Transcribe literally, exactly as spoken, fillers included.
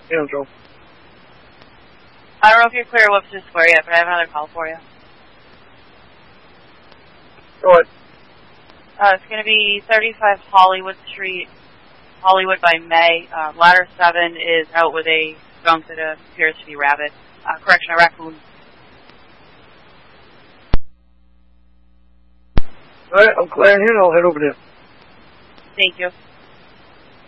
Yeah, Joe. I don't know if you're clear of Webster Square yet, but I have another call for you. Go ahead. Uh, it's going to be thirty-five Hollywood Street, Hollywood by May. Uh, ladder seven is out with a skunk that appears to be rabbit. Uh, correction, a raccoon. All right, I'm clearing here and I'll head over there. Thank you.